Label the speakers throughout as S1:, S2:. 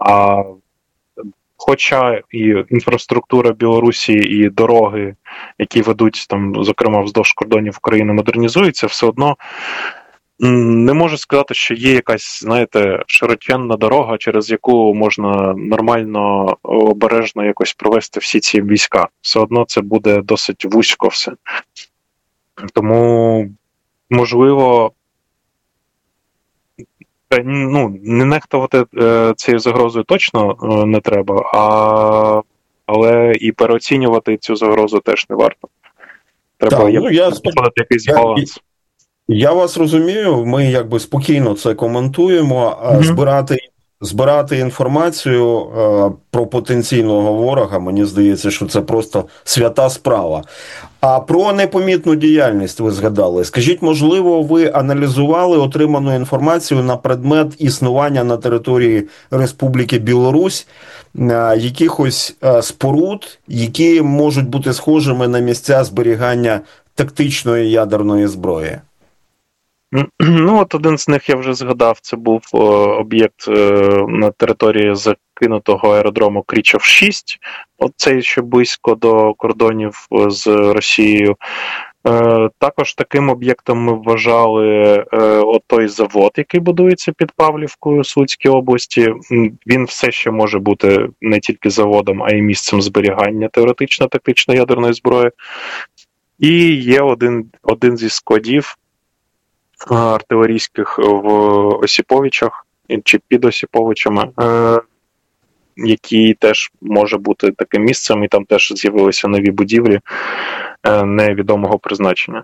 S1: Хоча і інфраструктура Білорусі, і дороги, які ведуть, там, зокрема, вздовж кордонів України, модернізуються, все одно не можу сказати, що є якась, знаєте, широченна дорога, через яку можна нормально, обережно якось провести всі ці війська. Все одно це буде досить вузько все. Тому, можливо, не нехтувати цією загрозою точно не треба, але і переоцінювати цю загрозу теж не варто. Треба якийсь баланс.
S2: Я вас розумію, ми якби спокійно це коментуємо, збирати інформацію про потенційного ворога, мені здається, що це просто свята справа. А про непомітну діяльність ви згадали. Скажіть, можливо, ви аналізували отриману інформацію на предмет існування на території Республіки Білорусь якихось споруд, які можуть бути схожими на місця зберігання тактичної ядерної зброї?
S1: От один з них я вже згадав, це був об'єкт на території закинутого аеродрому Крічов-6, оцей ще близько до кордонів з Росією. Також таким об'єктом ми вважали той завод, який будується під Павлівкою, Суцькій області. Він все ще може бути не тільки заводом, а й місцем зберігання теоретично тактичної ядерної зброї. І є один зі складів артилерійських в Осіповичах чи під Осіповичами, який теж може бути таким місцем, і там теж з'явилися нові будівлі невідомого призначення.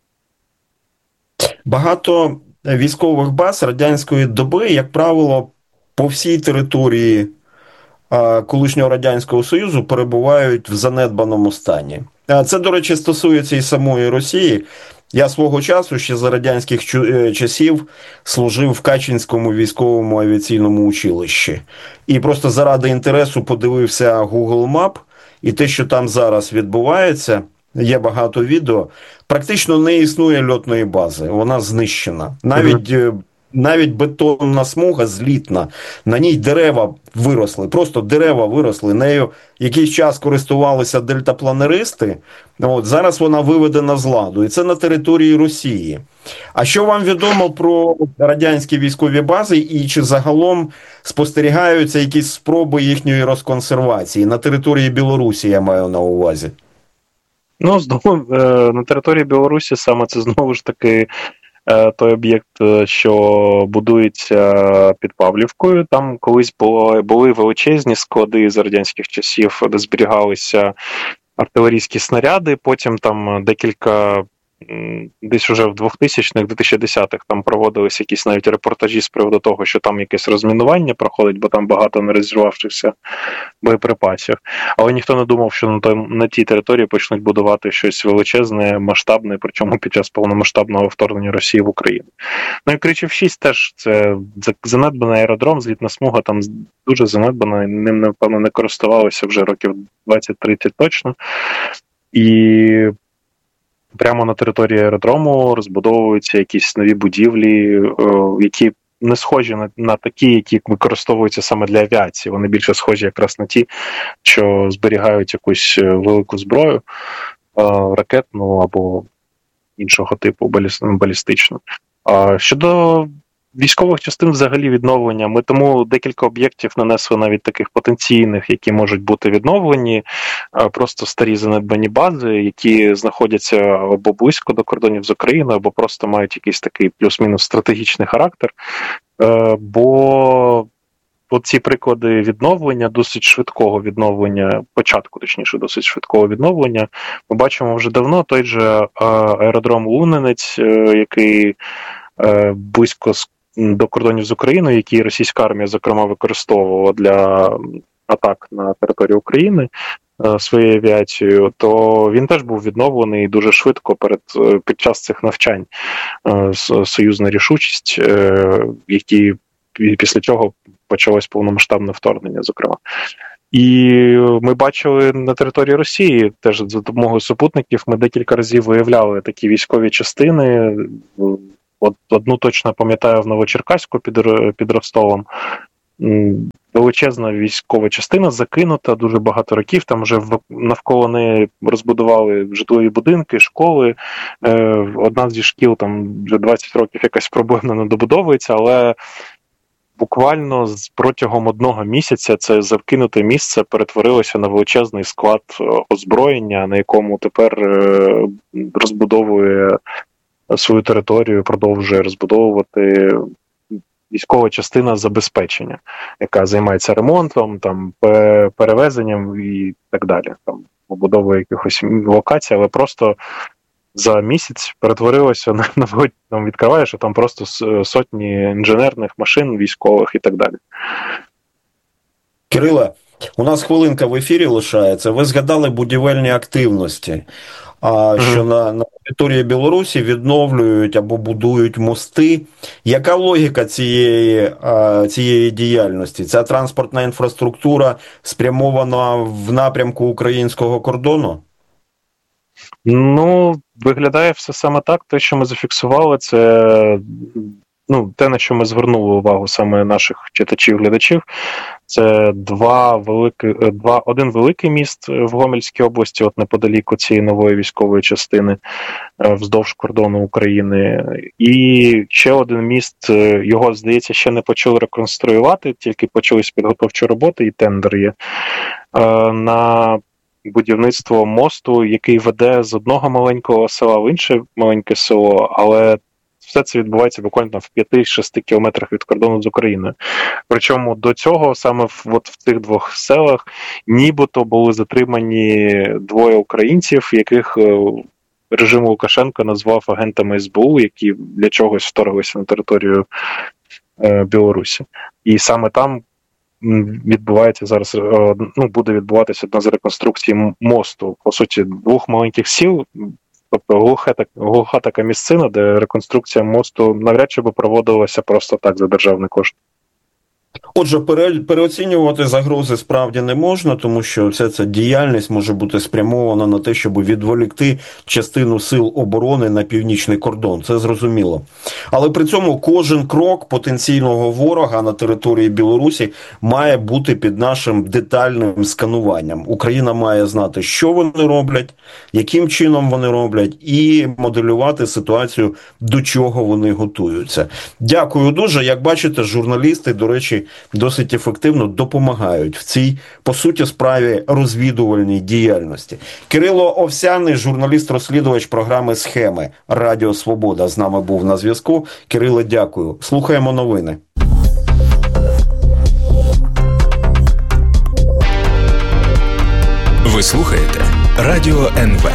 S2: Багато військових баз радянської доби, як правило, по всій території колишнього Радянського Союзу перебувають в занедбаному стані. Це, до речі, стосується і самої Росії. Я свого часу, ще за радянських часів, служив в Качинському військовому авіаційному училищі. І просто заради інтересу подивився Google Map, і те, що там зараз відбувається, є багато відео, практично не існує льотної бази, вона знищена. Навіть бетонна смуга злітна, на ній дерева виросли, просто дерева виросли, нею якийсь час користувалися дельтапланеристи, зараз вона виведена з ладу, і це на території Росії. А що вам відомо про радянські військові бази, і чи загалом спостерігаються якісь спроби їхньої розконсервації на території Білорусі, я маю на увазі?
S1: На території Білорусі саме це знову ж таки той об'єкт, що будується під Павлівкою. Там колись були величезні склади з радянських часів, де зберігалися артилерійські снаряди, потім там декілька, десь уже в 2000-х, 2010-х там проводилися якісь навіть репортажі з приводу того, що там якесь розмінування проходить, бо там багато нерозірвавшихся боєприпасів. Але ніхто не думав, що на тій території почнуть будувати щось величезне, масштабне, причому під час повномасштабного вторгнення Росії в Україну. І Кричів-6 теж це занедбаний аеродром, злітна смуга там дуже занедбана, ним, напевно, не користувалися вже років 20-30 точно. І прямо на території аеродрому розбудовуються якісь нові будівлі, які не схожі на такі, які використовуються саме для авіації. Вони більше схожі якраз на ті, що зберігають якусь велику зброю, ракетну або іншого типу, балістичну. Щодо військових частин взагалі відновлення, ми тому декілька об'єктів нанесли навіть таких потенційних, які можуть бути відновлені, просто старі занедбані бази, які знаходяться або близько до кордонів з Україною, або просто мають якийсь такий плюс-мінус стратегічний характер, бо оці приклади відновлення, досить швидкого відновлення, початку, точніше, досить швидкого відновлення, ми бачимо вже давно. Той же аеродром Лунинець, який близько до кордонів з Україною, який російська армія, зокрема, використовувала для атак на територію України своєю авіацією, то він теж був відновлений дуже швидко під час цих навчань. Союзна рішучість, які після чого почалось повномасштабне вторгнення, зокрема. І ми бачили на території Росії, теж за допомогою супутників, ми декілька разів виявляли такі військові частини. Одну точно пам'ятаю в Новочеркаську під Ростовом. величезна військова частина закинута дуже багато років. Там вже навколо неї розбудували житлові будинки, школи. Одна зі шкіл там вже 20 років якась проблемна не добудовується, але буквально протягом 1 місяця це закинуте місце перетворилося на величезний склад озброєння, на якому тепер розбудовує свою територію, продовжує розбудовувати військова частина забезпечення, яка займається ремонтом, там, перевезенням і так далі. Там, побудовою якихось локацій, але просто за місяць перетворилося на там відкриваєш, а там просто сотні інженерних машин, військових і так далі.
S2: Кириле, у нас хвилинка в ефірі лишається. Ви згадали будівельні активності, що на території Білорусі відновлюють або будують мости. Яка логіка цієї діяльності? Ця транспортна інфраструктура спрямована в напрямку українського кордону?
S1: Ну, виглядає все саме так. Те, що ми зафіксували, це те, на що ми звернули увагу саме наших читачів-глядачів, це один великий міст в Гомельській області, от неподалік цієї нової військової частини, вздовж кордону України. І ще один міст, його, здається, ще не почали реконструювати, тільки почались підготовчі роботи, і тендер є, на будівництво мосту, який веде з одного маленького села в інше маленьке село, але все це відбувається буквально в 5-6 кілометрах від кордону з Україною. Причому до цього саме в цих 2 селах нібито були затримані 2 українців, яких режим Лукашенка назвав агентами СБУ, які для чогось вторглися на територію Білорусі. І саме там відбувається зараз, буде відбуватися одна з реконструкцій мосту, по суті, 2 маленьких сіл, тобто глуха така місцина, де реконструкція мосту навряд чи би проводилася просто так за державний кошт.
S2: Отже, переоцінювати загрози справді не можна, тому що вся ця діяльність може бути спрямована на те, щоб відволікти частину сил оборони на північний кордон. Це зрозуміло. Але при цьому кожен крок потенційного ворога на території Білорусі має бути під нашим детальним скануванням. Україна має знати, що вони роблять, яким чином вони роблять, і моделювати ситуацію, до чого вони готуються. Дякую дуже. Як бачите, журналісти, до речі, досить ефективно допомагають в цій, по суті, справі розвідувальній діяльності. Кирило Овсяний, журналіст-розслідувач програми «Схеми» Радіо Свобода, з нами був на зв'язку. Кириле, дякую. Слухаємо новини.
S3: Ви слухаєте Радіо НВ.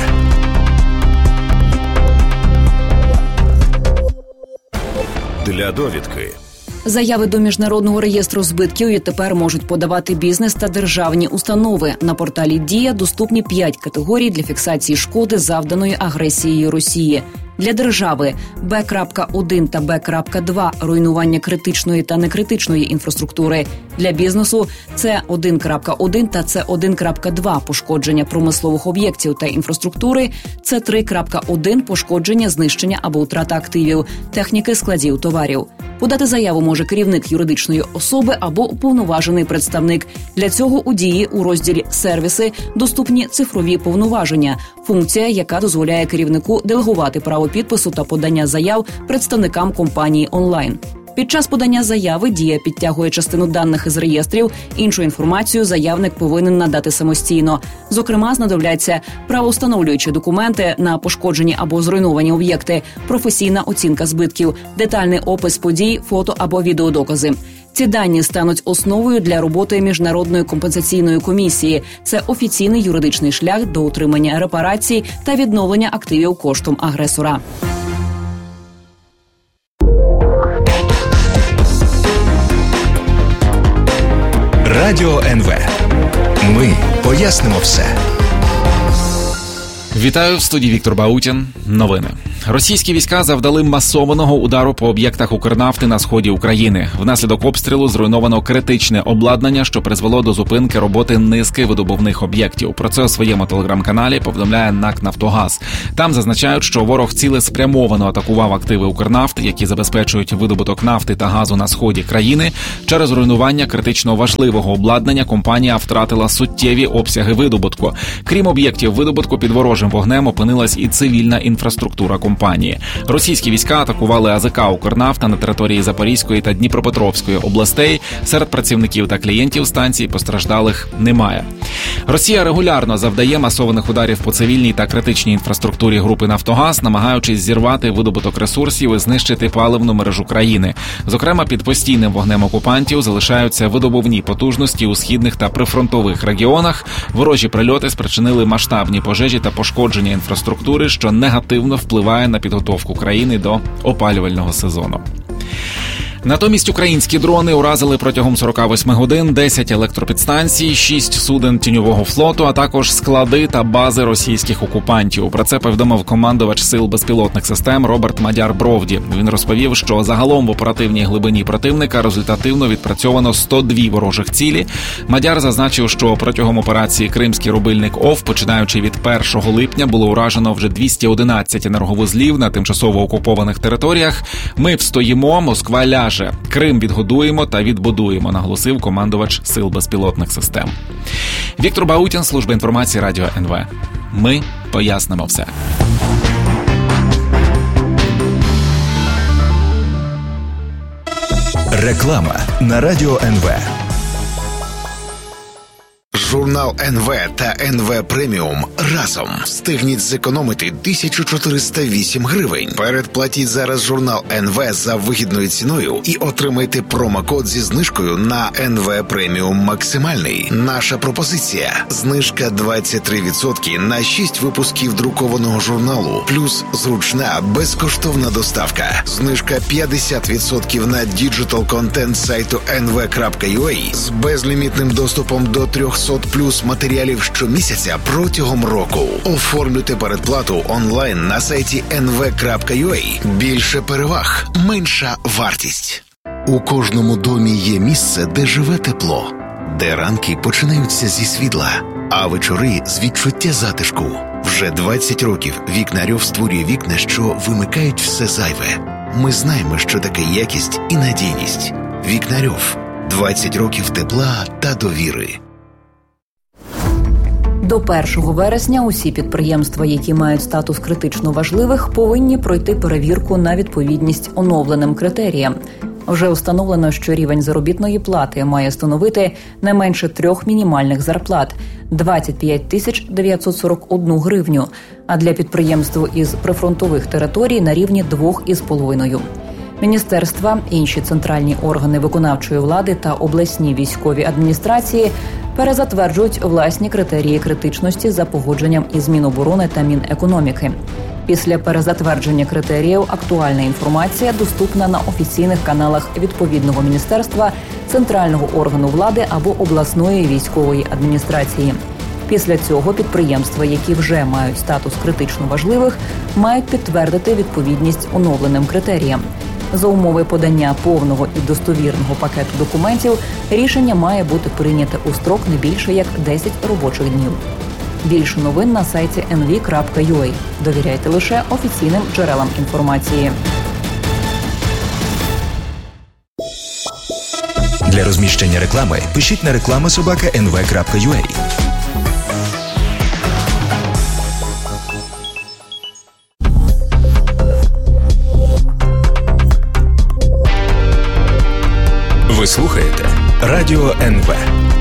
S3: Для довідки.
S4: Заяви до Міжнародного реєстру збитків відтепер можуть подавати бізнес та державні установи. На порталі «Дія» доступні 5 категорій для фіксації шкоди, завданої агресією Росії. Для держави Б.1 та Б.2 – руйнування критичної та некритичної інфраструктури. Для бізнесу С1.1 та С1.2 – пошкодження промислових об'єктів та інфраструктури, С3.1 – пошкодження, знищення або втрата активів, техніки, складів, товарів. Подати заяву може керівник юридичної особи або уповноважений представник. Для цього у «Дії» у розділі «Сервіси» доступні цифрові повноваження – функція, яка дозволяє керівнику делегувати право підпису та подання заяв представникам компанії онлайн. Під час подання заяви «Дія» підтягує частину даних із реєстрів, іншу інформацію заявник повинен надати самостійно. Зокрема, знадобляться правовстановлюючі документи на пошкоджені або зруйновані об'єкти, професійна оцінка збитків, детальний опис подій, фото або відеодокази. Ці дані стануть основою для роботи Міжнародної компенсаційної комісії. Це офіційний юридичний шлях до отримання репарацій та відновлення активів коштом агресора.
S3: Радіо НВ. Ми пояснимо все.
S5: Вітаю, в студії Віктор Баутін. Новини. Російські війська завдали масованого удару по об'єктах Укрнафти на сході України. Внаслідок обстрілу зруйновано критичне обладнання, що призвело до зупинки роботи низки видобувних об'єктів. Про це у своєму телеграм-каналі повідомляє НАК «Нафтогаз». Там зазначають, що ворог цілеспрямовано атакував активи Укрнафти, які забезпечують видобуток нафти та газу на сході країни. Через руйнування критично важливого обладнання компанія втратила суттєві обсяги видобутку. Крім об'єктів видобутку, під ворожим вогнем опинилась і цивільна інфраструктура компанії. Російські війська атакували АЗК «Укрнафта» на території Запорізької та Дніпропетровської областей. Серед працівників та клієнтів станцій постраждалих немає. Росія регулярно завдає масованих ударів по цивільній та критичній інфраструктурі групи «Нафтогаз», намагаючись зірвати видобуток ресурсів і знищити паливну мережу країни. Зокрема, під постійним вогнем окупантів залишаються видобувні потужності у східних та прифронтових регіонах. Ворожі прильоти спричинили масштабні пожежі та пошкодження інфраструктури, що негативно впливає на підготовку країни до опалювального сезону. Натомість українські дрони уразили протягом 48 годин 10 електропідстанцій, 6 суден тіньового флоту, а також склади та бази російських окупантів. Про це повідомив командувач Сил безпілотних систем Роберт Мадяр-Бровді. Він розповів, що загалом в оперативній глибині противника результативно відпрацьовано 102 ворожих цілі. Мадяр зазначив, що протягом операції «Кримський рубильник ОВ», починаючи від 1 липня, було уражено вже 211 енерговузлів на тимчасово окупованих територіях. «Ми встоїмо, Москва ляже. Крим відгодуємо та відбудуємо», наголосив командувач Сил безпілотних систем. Віктор Баутін, служба інформації Радіо НВ. Ми пояснимо все.
S3: Реклама на Радіо НВ.
S6: Журнал НВ та НВ Преміум разом встигніть зекономити 1408 гривень. Передплатіть зараз журнал НВ за вигідною ціною і отримайте промокод зі знижкою на НВ Преміум Максимальний. Наша пропозиція – знижка 23% на 6 випусків друкованого журналу, плюс зручна безкоштовна доставка. Знижка 50% на діджитал-контент сайту nv.ua з безлімітним доступом до 300 плюс матеріалів щомісяця протягом року. Оформлюйте передплату онлайн на сайті nv.ua. Більше переваг, менша вартість. У кожному домі є місце, де живе тепло, де ранки починаються зі світла, а вечори з відчуття затишку. Вже 20 років Вікнарьов створює вікна, що вимикають все зайве. Ми знаємо, що таке якість і надійність. Вікнарьов. 20 років тепла та довіри.
S4: До 1 вересня усі підприємства, які мають статус критично важливих, повинні пройти перевірку на відповідність оновленим критеріям. Вже встановлено, що рівень заробітної плати має становити не менше 3 мінімальних зарплат – 25 941 гривню, а для підприємств із прифронтових територій на рівні 2,5. Міністерства, інші центральні органи виконавчої влади та обласні військові адміністрації перезатверджують власні критерії критичності за погодженням із Міноборони та Мінекономіки. Після перезатвердження критеріїв актуальна інформація доступна на офіційних каналах відповідного міністерства, центрального органу влади або обласної військової адміністрації. Після цього підприємства, які вже мають статус критично важливих, мають підтвердити відповідність оновленим критеріям. За умови подання повного і достовірного пакету документів рішення має бути прийняте у строк не більше як 10 робочих днів. Більше новин на сайті nv.ua. Довіряйте лише офіційним джерелам інформації.
S3: Для розміщення реклами пишіть на reklama@nv.ua. Ви слухаєте Радіо НВ.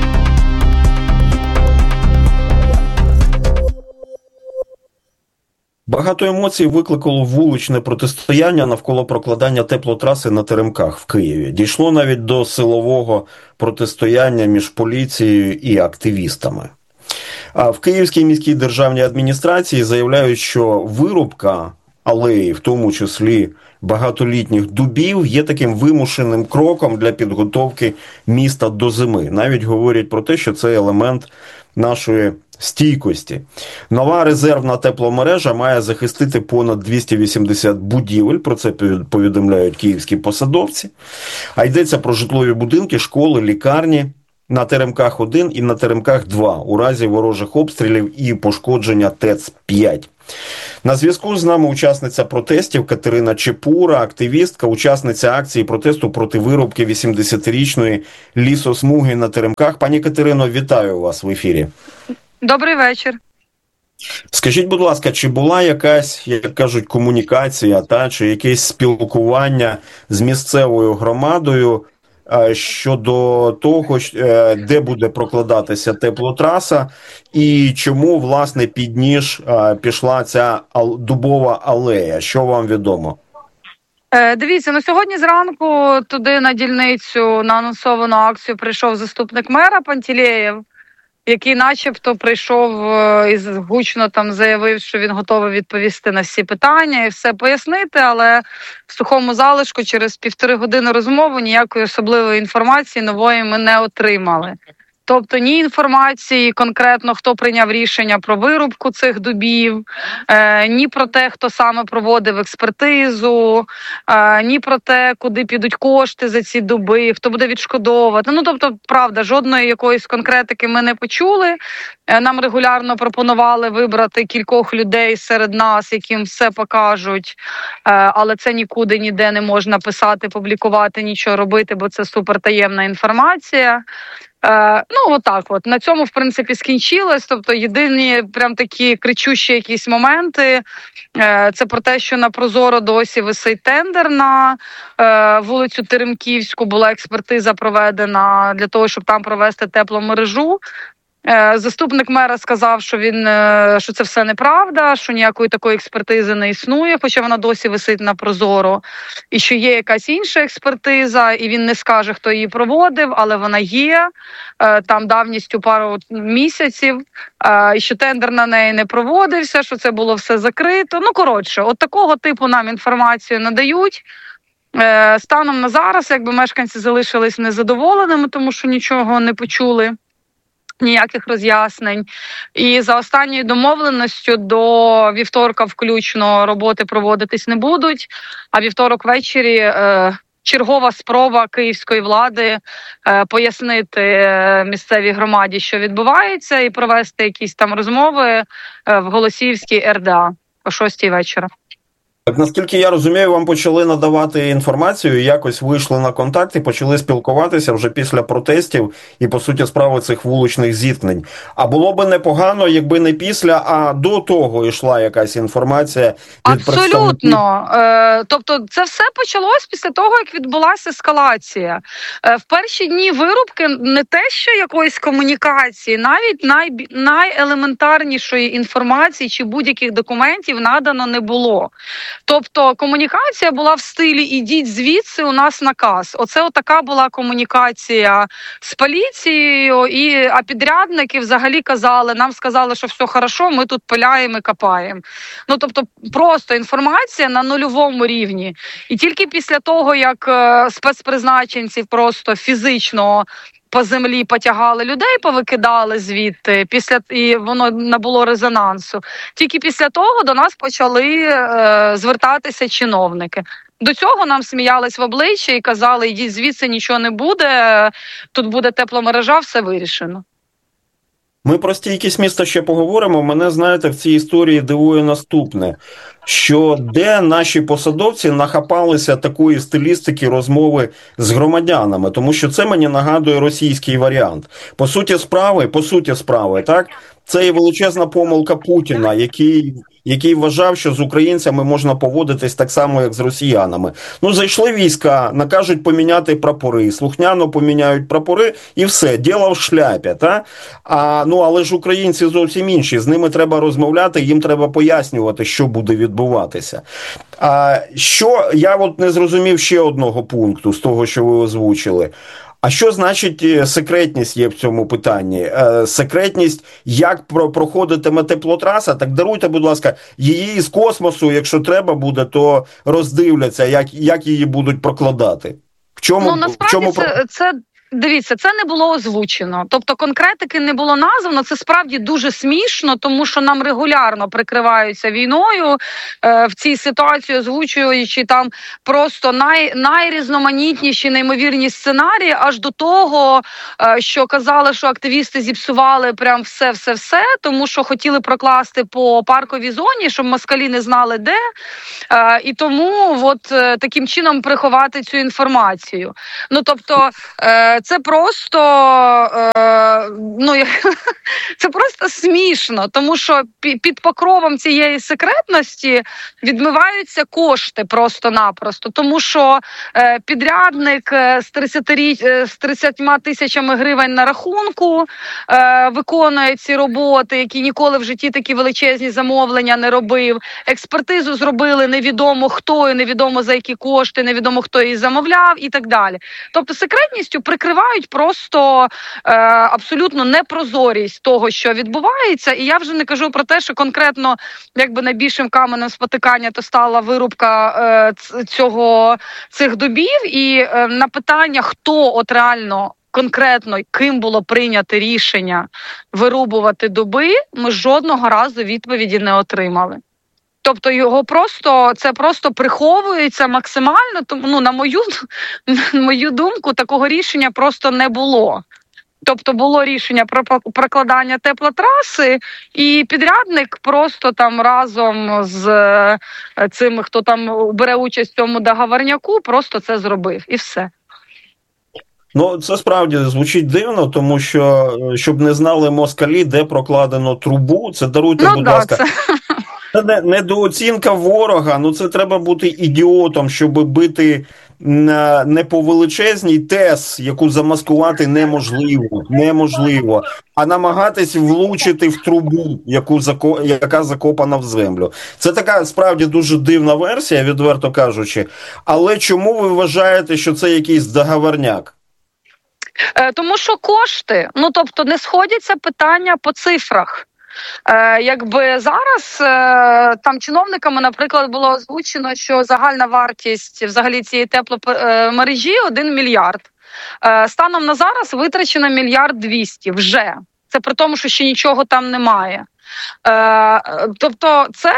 S2: Багато емоцій викликало вуличне протистояння навколо прокладання теплотраси на Теремках в Києві. Дійшло навіть до силового протистояння між поліцією і активістами. А в Київській міській державній адміністрації заявляють, що вирубка алеї, в тому числі багатолітніх дубів, є таким вимушеним кроком для підготовки міста до зими. Навіть говорять про те, що це елемент нашої стійкості. Нова резервна тепломережа має захистити понад 280 будівель, про це повідомляють київські посадовці. А йдеться про житлові будинки, школи, лікарні на Теремках-1 і на Теремках-2 у разі ворожих обстрілів і пошкодження ТЕЦ-5. На зв'язку з нами учасниця протестів Катерина Чепура, активістка, учасниця акції протесту проти вирубки 80-річної лісосмуги на Теремках. Пані Катерино, вітаю вас в ефірі.
S7: Добрий вечір.
S2: Скажіть, будь ласка, чи була якась, як кажуть, комунікація, чи якесь спілкування з місцевою громадою щодо того, де буде прокладатися теплотраса і чому, власне, під ніж пішла ця дубова алея? Що вам відомо?
S7: Дивіться, сьогодні зранку туди на дільницю на анонсовану акцію прийшов заступник мера Пантелеєв, який начебто прийшов і гучно там заявив, що він готовий відповісти на всі питання і все пояснити, але в сухому залишку через 1,5 години розмови ніякої особливої інформації нової ми не отримали. Тобто ні інформації конкретно, хто прийняв рішення про вирубку цих дубів, ні про те, хто саме проводив експертизу, ні про те, куди підуть кошти за ці дуби, хто буде відшкодовувати. Тобто, правда, жодної якоїсь конкретики ми не почули. Нам регулярно пропонували вибрати кількох людей серед нас, яким все покажуть, але це нікуди, ніде не можна писати, публікувати, нічого робити, бо це супертаємна інформація. Отак от. На цьому, в принципі, скінчилось. Тобто, єдині прям такі кричущі якісь моменти, це про те, що на Прозоро досі висить тендер на вулицю Теремківську, була експертиза проведена для того, щоб там провести тепломережу. Заступник мера сказав, що це все неправда, що ніякої такої експертизи не існує, хоча вона досі висить на Прозоро, і що є якась інша експертиза, і він не скаже, хто її проводив, але вона є, там давністю пару місяців, і що тендер на неї не проводився, що це було все закрито. От такого типу нам інформацію надають. Станом на зараз, мешканці залишились незадоволеними, тому що нічого не почули. Ніяких роз'яснень. І за останньою домовленістю до вівторка включно роботи проводитись не будуть, а вівторок ввечері чергова спроба київської влади пояснити місцевій громаді, що відбувається, і провести якісь там розмови в Голосіївській РДА о 6-й вечора.
S2: Так, наскільки я розумію, вам почали надавати інформацію, якось вийшли на контакт і почали спілкуватися вже після протестів і, по суті справи, цих вуличних зіткнень. А було би непогано, якби не після, а до того йшла якась інформація від представників?
S7: Абсолютно. Тобто це все почалось після того, як відбулася ескалація. В перші дні вирубки не те, що якоїсь комунікації, навіть найелементарнішої інформації чи будь-яких документів надано не було. Тобто комунікація була в стилі «ідіть звідси, у нас наказ». Оце така була комунікація з поліцією, а підрядники взагалі нам сказали, що все хорошо, ми тут пиляємо і копаємо. Тобто просто інформація на нульовому рівні. І тільки після того, як спецпризначенці просто фізично по землі потягали людей, повикидали звідти, і воно набуло резонансу. Тільки після того до нас почали звертатися чиновники. До цього нам сміялись в обличчя і казали, ідіть звідси, нічого не буде, тут буде тепломережа, все вирішено.
S2: Ми про стійкість міста ще поговоримо. Мене, знаєте, в цій історії дивує наступне, що де наші посадовці нахапалися такої стилістики розмови з громадянами, тому що це мені нагадує російський варіант. По суті справи, так? Це і величезна помилка Путіна, який вважав, що з українцями можна поводитись так само, як з росіянами. Зайшли війська, накажуть поміняти прапори, слухняно поміняють прапори і все, діло в шляпі, та? Але ж українці зовсім інші, з ними треба розмовляти, їм треба пояснювати, що буде відбуватися. Я не зрозумів ще одного пункту з того, що ви озвучили. А що значить секретність є в цьому питанні? Секретність, як проходитиме теплотраса, так даруйте, будь ласка, її з космосу, якщо треба буде, то роздивляться, як її будуть прокладати.
S7: Насправді Дивіться, це не було озвучено. Тобто конкретики не було названо. Це справді дуже смішно, тому що нам регулярно прикриваються війною в цій ситуації, озвучуючи там просто найрізноманітніші, неймовірні сценарії, аж до того, що казали, що активісти зіпсували прям все, тому що хотіли прокласти по парковій зоні, щоб москалі не знали де, і тому от таким чином приховати цю інформацію. Ну, тобто, це просто, це просто смішно, тому що під покровом цієї секретності відмиваються кошти просто-напросто, тому що підрядник з 30 тисячами гривень на рахунку виконує ці роботи, які ніколи в житті такі величезні замовлення не робив. Експертизу зробили невідомо хто і невідомо за які кошти, невідомо хто її замовляв і так далі. Тобто секретністю прикривають просто абсолютно непрозорість того, що відбувається. І я вже не кажу про те, що конкретно якби найбільшим каменем спотикання то стала вирубка цих дубів. І на питання, хто от реально конкретно ким було прийнято рішення вирубувати дуби, ми жодного разу відповіді не отримали. Тобто це просто приховується максимально, тому на мою думку, такого рішення просто не було. Тобто було рішення про прокладання теплотраси, і підрядник просто там разом з цими, хто там бере участь в цьому договорняку, просто це зробив і все.
S2: Ну, це справді звучить дивно, тому що, щоб не знали москалі, де прокладено трубу, це даруйте, будь ласка. Це недооцінка ворога, це треба бути ідіотом, щоб бити не по величезній ТЕС, яку замаскувати неможливо, а намагатись влучити в трубу, яка закопана в землю. Це така справді дуже дивна версія, відверто кажучи. Але чому ви вважаєте, що це якийсь договорняк?
S7: Тому що кошти, тобто не сходяться питання по цифрах. Якби зараз там чиновниками, наприклад, було озвучено, що загальна вартість взагалі цієї тепломережі 1 мільярд. Станом на зараз витрачено 1 мільярд 200 вже. Це при тому, що ще нічого там немає. Тобто це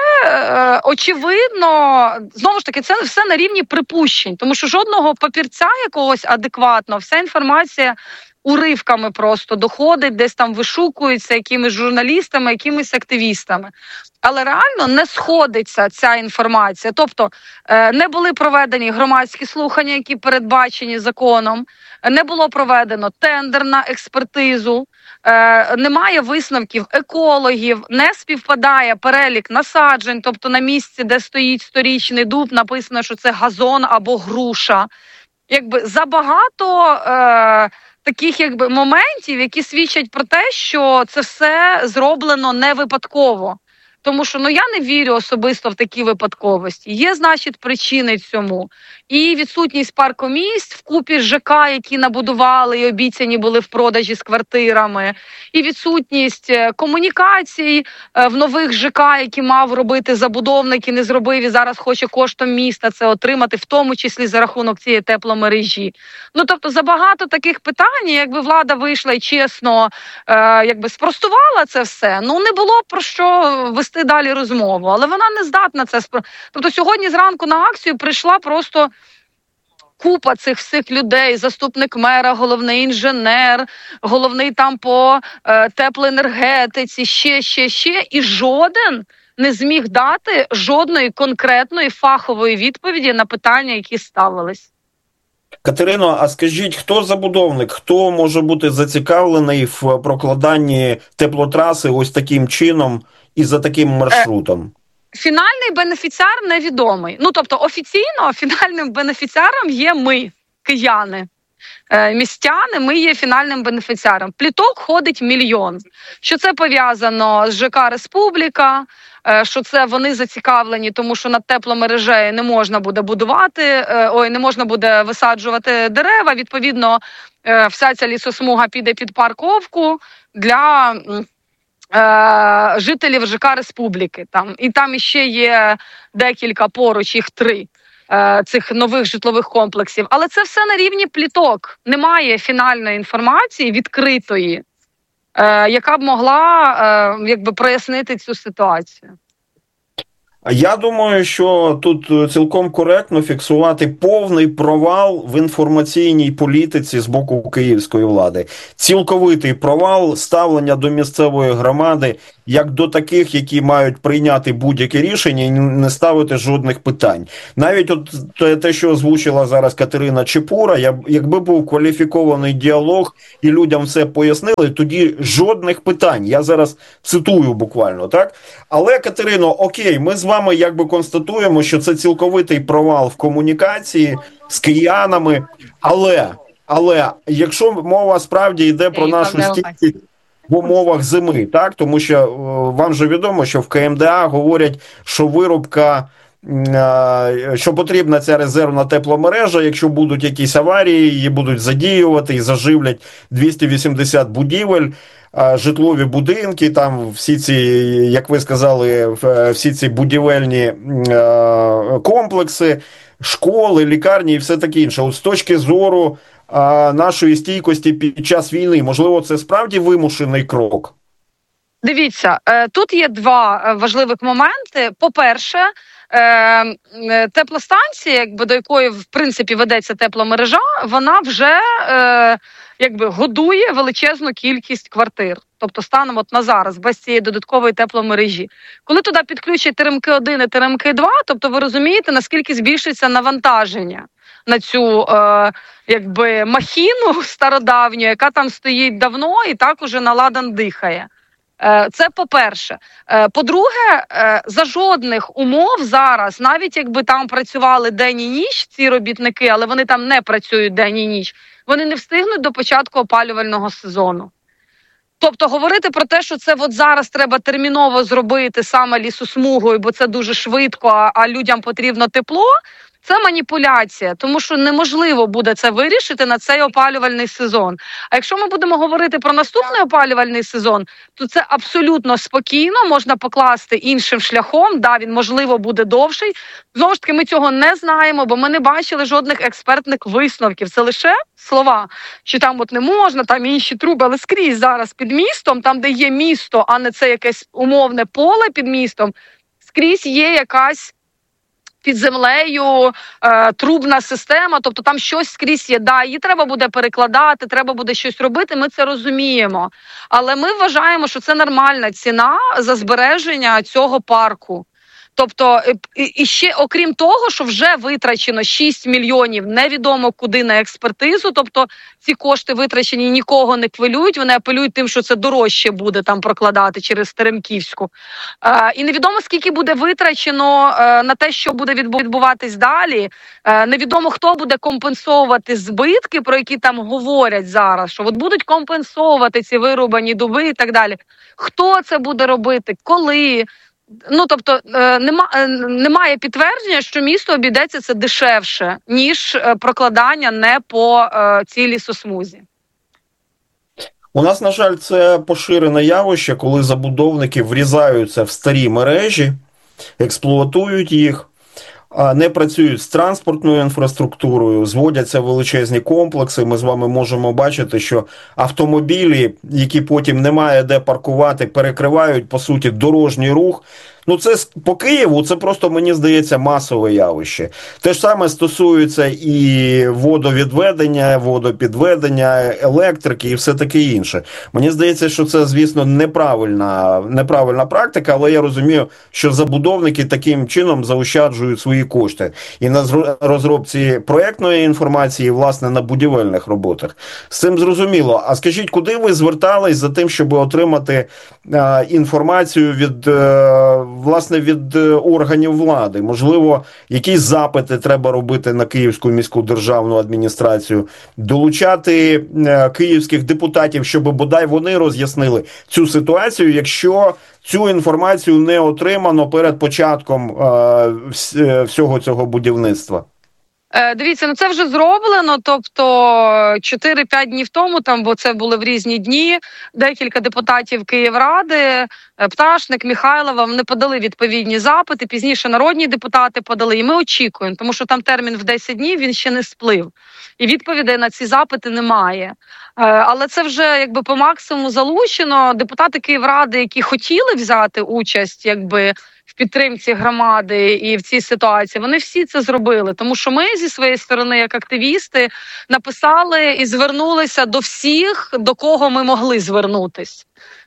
S7: очевидно, знову ж таки, це все на рівні припущень, тому що жодного папірця якогось адекватного, вся інформація уривками просто доходить, десь там вишукується якимись журналістами, якимись активістами. Але реально не сходиться ця інформація. Тобто не були проведені громадські слухання, які передбачені законом, не було проведено тендер на експертизу, немає висновків екологів, не співпадає перелік насаджень, тобто на місці, де стоїть 100-річний дуб, написано, що це газон або груша. Якби забагато таких моментів, які свідчать про те, що це все зроблено не випадково. Тому що я не вірю особисто в такі випадковості. Є, значить, причини цьому. І відсутність паркомісць вкупі з ЖК, які набудували і обіцяні були в продажі з квартирами. І відсутність комунікацій в нових ЖК, які мав робити забудовник і не зробив, і зараз хоче коштом міста це отримати, в тому числі за рахунок цієї тепломережі. Тобто забагато таких питань, якби влада вийшла і чесно спростувала це все, не було про що вести далі розмову, але вона не здатна це. Тобто сьогодні зранку на акцію прийшла просто купа цих всіх людей, заступник мера, головний інженер, головний там по теплоенергетиці, ще, і жоден не зміг дати жодної конкретної фахової відповіді на питання, які ставились.
S2: Катерино, а скажіть, хто забудовник, хто може бути зацікавлений в прокладанні теплотраси ось таким чином і за таким маршрутом?
S7: Фінальний бенефіціар невідомий. Тобто офіційно фінальним бенефіціаром є ми, кияни. Містяни, ми є фінальним бенефіціаром. Пліток ходить 1 мільйон. Що це пов'язано з ЖК «Республіка», що це вони зацікавлені, тому що над тепломережею не можна буде не можна буде висаджувати дерева. Відповідно, вся ця лісосмуга піде під парковку для жителів ЖК «Республіки». І там іще є декілька поруч, їх 3. цих нових житлових комплексів. Але це все на рівні пліток. Немає фінальної інформації відкритої, яка б могла прояснити цю ситуацію.
S2: Я думаю, що тут цілком коректно фіксувати повний провал в інформаційній політиці з боку київської влади. Цілковитий провал ставлення до місцевої громади як до таких, які мають прийняти будь-яке рішення і не ставити жодних питань. Навіть те, що озвучила зараз Катерина Чепура, якби був кваліфікований діалог і людям все пояснили, тоді жодних питань. Я зараз цитую буквально, так? Але, Катерино, окей, ми з вами констатуємо, що це цілковитий провал в комунікації з киянами, але якщо мова справді йде про нашу стійкість в умовах зими, так, тому що вам же відомо, що в КМДА говорять, що вирубка, що потрібна ця резервна тепломережа, якщо будуть якісь аварії, її будуть задіювати і заживлять 280 будівель, житлові будинки, там всі ці, як ви сказали, всі ці будівельні комплекси, школи, лікарні і все таке інше. От з точки зору нашої стійкості під час війни, можливо, це справді вимушений крок?
S7: Дивіться, тут є два важливих моменти. По-перше, теплостанція, до якої, в принципі, ведеться тепломережа, вона вже годує величезну кількість квартир. Тобто станом на зараз, без цієї додаткової тепломережі. Коли туди підключать теремки 1 і теремки 2, тобто ви розумієте, наскільки збільшиться навантаження на цю махіну стародавню, яка там стоїть давно і так уже наладан дихає. Це по-перше. По-друге, за жодних умов зараз, навіть якби там працювали день і ніч ці робітники, але вони там не працюють день і ніч, вони не встигнуть до початку опалювального сезону. Тобто говорити про те, що це зараз треба терміново зробити саме лісосмугою, бо це дуже швидко, а людям потрібно тепло, це маніпуляція, тому що неможливо буде це вирішити на цей опалювальний сезон. А якщо ми будемо говорити про наступний опалювальний сезон, то це абсолютно спокійно, можна покласти іншим шляхом, він, можливо, буде довший. Знову ж таки, ми цього не знаємо, бо ми не бачили жодних експертних висновків. Це лише слова, що там не можна, там інші труби, але скрізь зараз під містом, там, де є місто, а не це якесь умовне поле під містом, скрізь є якась під землею трубна система, тобто там щось скрізь є. Її треба буде перекладати, треба буде щось робити, ми це розуміємо. Але ми вважаємо, що це нормальна ціна за збереження цього парку. Тобто, і ще, окрім того, що вже витрачено 6 мільйонів невідомо куди на експертизу, тобто ці кошти витрачені нікого не хвилюють, вони апелюють тим, що це дорожче буде там прокладати через Теремківську. І невідомо, скільки буде витрачено на те, що буде відбуватись далі. Невідомо, хто буде компенсовувати збитки, про які там говорять зараз, що будуть компенсовувати ці вирубані дуби і так далі. Хто це буде робити? Коли? Тобто немає підтвердження, що місто обійдеться це дешевше, ніж прокладання не по цій лісосмузі.
S2: У нас, на жаль, це поширене явище, коли забудовники врізаються в старі мережі, експлуатують їх, не працюють з транспортною інфраструктурою, зводяться величезні комплекси. Ми з вами можемо бачити, що автомобілі, які потім немає де паркувати, перекривають, по суті, дорожній рух. Це по Києву, це просто, мені здається, масове явище. Те ж саме стосується і водовідведення, водопідведення, електрики і все таке інше. Мені здається, що це, звісно, неправильна практика, але я розумію, що забудовники таким чином заощаджують свої кошти. І на розробці проєктної інформації, власне, на будівельних роботах. З цим зрозуміло. А скажіть, куди ви звертались за тим, щоб отримати інформацію від органів влади? Можливо, якісь запити треба робити на Київську міську державну адміністрацію, долучати київських депутатів, щоб бодай вони роз'яснили цю ситуацію, якщо цю інформацію не отримано перед початком всього цього будівництва?
S7: Дивіться, це вже зроблено, тобто 4-5 днів тому, бо це були в різні дні, декілька депутатів Київради Пташник, Михайлова, вони подали відповідні запити, пізніше народні депутати подали, і ми очікуємо, тому що там термін в 10 днів, він ще не сплив. І відповідей на ці запити немає. Але це вже якби по максимуму залучено. Депутати Київради, які хотіли взяти участь якби в підтримці громади і в цій ситуації, вони всі це зробили. Тому що ми зі своєї сторони, як активісти, написали і звернулися до всіх, до кого ми могли звернутись.